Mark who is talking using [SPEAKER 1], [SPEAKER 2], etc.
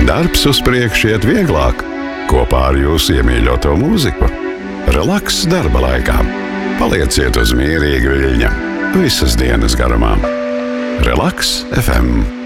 [SPEAKER 1] Darbs uz priekšu iet vieglāk kopā ar jūsu iemīļoto mūziku. Relaks darba laikā. Palieciet uz mierīga viļņa visas dienas garumā. Relaks FM.